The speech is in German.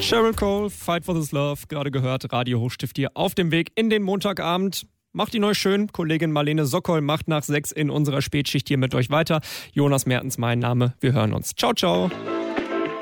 Sheryl Cole, Fight for this Love, gerade gehört, Radio Hochstift hier auf dem Weg in den Montagabend. Macht ihn euch schön. Kollegin Marlene Sokol macht nach 6 in unserer Spätschicht hier mit euch weiter. Jonas Mertens, mein Name. Wir hören uns. Ciao, ciao.